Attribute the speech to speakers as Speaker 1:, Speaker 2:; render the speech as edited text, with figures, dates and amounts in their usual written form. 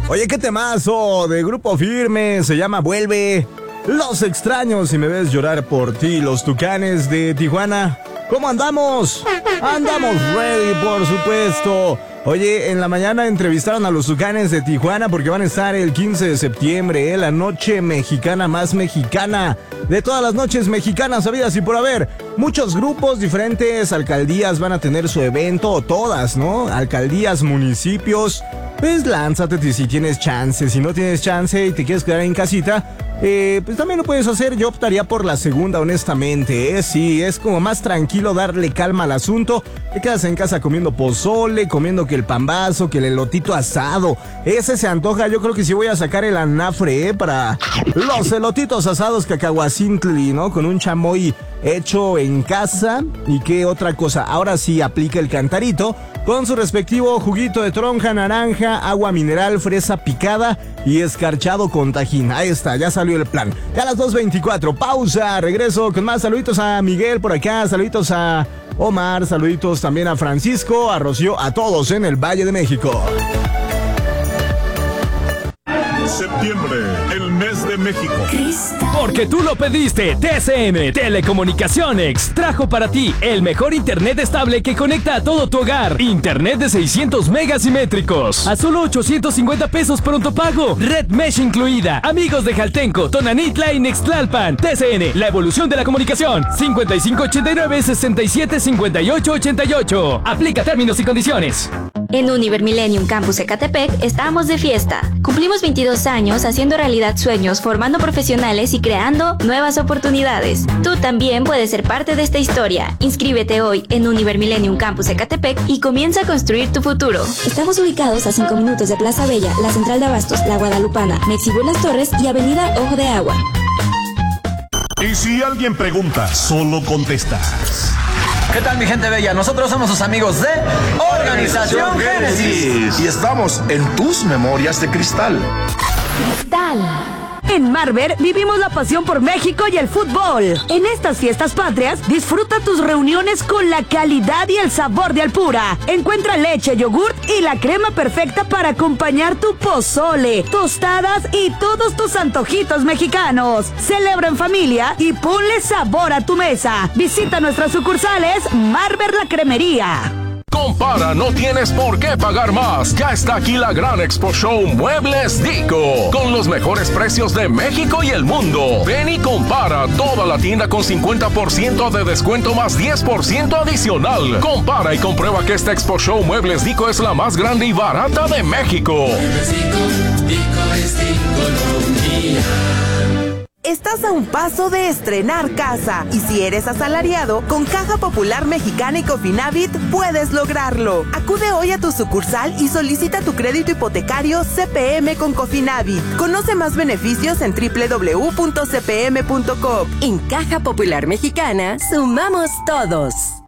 Speaker 1: Oye, qué temazo de Grupo Firme, se llama Vuelve. Los extraño si me ves llorar por ti, los Tucanes de Tijuana. ¿Cómo andamos? Andamos ready, por supuesto. Oye, en la mañana entrevistaron a los Tucanes de Tijuana porque van a estar el 15 de septiembre, la noche mexicana más mexicana de todas las noches mexicanas habidas y por haber. Muchos grupos, diferentes alcaldías van a tener su evento, todas, ¿no? Alcaldías, municipios. Pues lánzate si tienes chance. Si no tienes chance y te quieres quedar en casita, pues también lo puedes hacer. Yo optaría por la segunda, honestamente, ¿eh? Sí, es como más tranquilo, darle calma al asunto. Te quedas en casa comiendo pozole, comiendo que el pambazo, que el elotito asado. Ese se antoja. Yo creo que sí voy a sacar el anafre, para los elotitos asados cacahuacintli, ¿no? Con un chamoy hecho en casa. ¿Y qué otra cosa? Ahora sí aplica el cantarito con su respectivo juguito de toronja, naranja, agua mineral, fresa picada y escarchado con tajín. Ahí está, ya salió el plan. Ya a las 2:24, pausa, regreso con más. Saluditos a Miguel por acá, saluditos a Omar, saluditos también a Francisco, a Rocío, a todos en el Valle de México.
Speaker 2: Septiembre, el mes de México.
Speaker 3: Porque tú lo pediste, TCM Telecomunicaciones trajo para ti el mejor internet estable que conecta a todo tu hogar. Internet de 600 megas simétricos a solo 850 pesos pronto pago. Red Mesh incluida. Amigos de Jaltenco, Tonanitla y Nextlalpan. TCN, la evolución de la comunicación. 5589-675888. Aplica términos y condiciones.
Speaker 4: En Univer Millennium Campus Ecatepec estamos de fiesta. Cumplimos 22 años haciendo realidad sueños, formando profesionales y creando nuevas oportunidades. Tú también puedes ser parte de esta historia. Inscríbete hoy en Univer Millennium Campus Ecatepec y comienza a construir tu futuro.
Speaker 5: Estamos ubicados a 5 minutos de Plaza Bella, la Central de Abastos, La Guadalupana, Mexibú Las Torres y Avenida Ojo de Agua.
Speaker 2: Y si alguien pregunta, solo contestas.
Speaker 6: ¿Qué tal, mi gente bella? Nosotros somos sus amigos de Organización Génesis.
Speaker 7: Y estamos en tus memorias de cristal.
Speaker 8: En Marver vivimos la pasión por México y el fútbol. En estas fiestas patrias, disfruta tus reuniones con la calidad y el sabor de Alpura. Encuentra leche, yogurt y la crema perfecta para acompañar tu pozole, tostadas y todos tus antojitos mexicanos. Celebra en familia y ponle sabor a tu mesa. Visita nuestras sucursales Marver La Cremería.
Speaker 9: Compara, no tienes por qué pagar más. Ya está aquí la gran Expo Show Muebles Dico, con los mejores precios de México y el mundo. Ven y compara toda la tienda con 50% de descuento más 10% adicional. Compara y comprueba que esta Expo Show Muebles Dico es la más grande y barata de México.
Speaker 10: Estás a un paso de estrenar casa y si eres asalariado, con Caja Popular Mexicana y Cofinavit puedes lograrlo. Acude hoy a tu sucursal y solicita tu crédito hipotecario CPM con Cofinavit. Conoce más beneficios en www.cpm.com.
Speaker 11: En Caja Popular Mexicana, sumamos todos.